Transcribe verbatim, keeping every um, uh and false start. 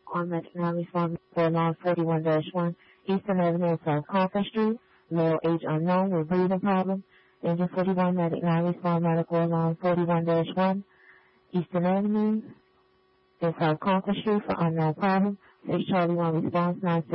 On Metro respond for alarm forty-one dash one, Eastern Avenue, South Concord Street. Male age unknown with breathing problem. Engine forty-one, medic nine respond medical alarm forty-one dash one, Eastern Avenue, in South Concord Street for unknown problem. six Charlie one response nine six.